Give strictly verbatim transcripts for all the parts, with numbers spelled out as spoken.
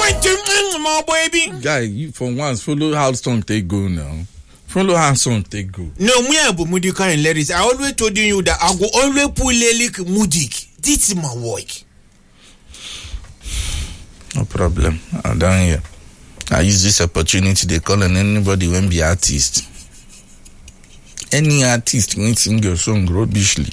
my baby. Guy, you for once follow how song they go now. Follow how song they go. No, me abu Mudika and lyrics. I always told you that I go always pull lyric Mudik. This is my work. No problem. I'm down here. I use this opportunity to call on anybody when be artist. Any artist when sing your song rubbishly.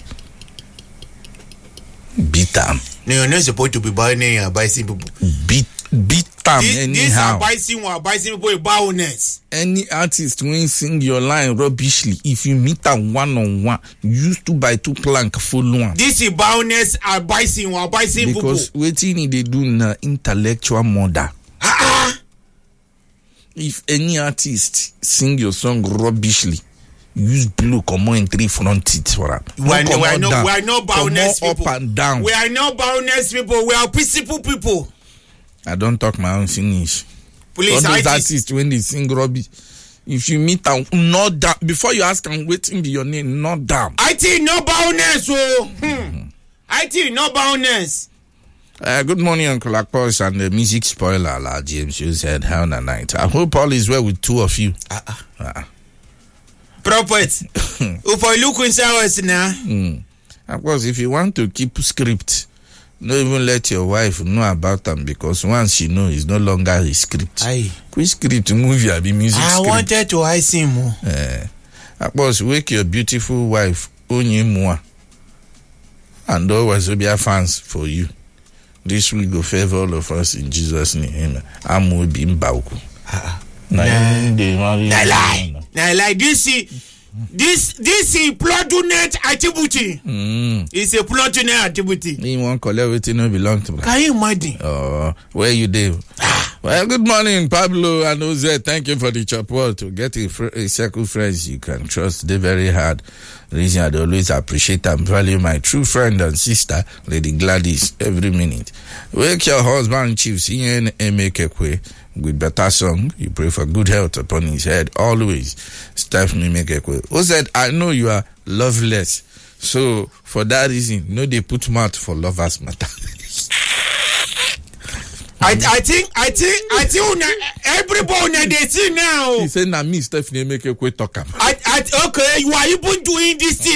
Beat them. No, you're not supposed to be buying or buying people. Beat beat them this, anyhow. This are buying or buying people bowness. Any artist when sing your line rubbishly, if you meet them one on one, used to buy two plank full one. This is bowness or buying or buying people. Because waiting they do na intellectual murder. Ah. If any artist sing your song rubbishly, use blue come on in three front teeth for that. We are no, we are no, we are no boundless people. Up and down. We are no boundless people. We are peaceful people. I don't talk my own finish. Police all those artists artists when they sing rubbish, if you meet them, not down before you ask them waiting be your name, not down. I think no boundless. Oh, hmm. I think no boundless. Uh, good morning, Uncle Akpos and the music spoiler, La James. You said how the night. I hope all is well with two of you. Ah, uh-uh. uh-uh. Prophet, if I look inside us now, mm. Of course, if you want to keep script, don't even let your wife know about them because once she knows, it's no longer a script. Aye. Which script movie I be music I script? wanted to ice him more. Uh, of course, wake your beautiful wife, Onyemwa, and always will be a fans for you. This will go favor all of us in Jesus' name. I'm will be in Bauku. Nah, lie. Nah, like this is this this is plotnet activity. Mm. It's a plotnet activity. You won't collect everything no belong to me. Can you imagine? Oh, where you do? Well, good morning, Pablo and Jose. Thank you for the chop wall. To get a, fr- a circle friends you can trust. They're very hard. The reason I always appreciate and value my true friend and sister, Lady Gladys, every minute. Wake your husband, Chief C N Emekekwe, with better song. You pray for good health upon his head. Always. Stephanie Emekekwe. Who said, I know you are loveless. So, for that reason, no, they put mouth for lovers matter. I, I think I think I think everybody they see now. He said, "Na me, Stephanie, make a quick talk." I, I okay, you are even doing this thing.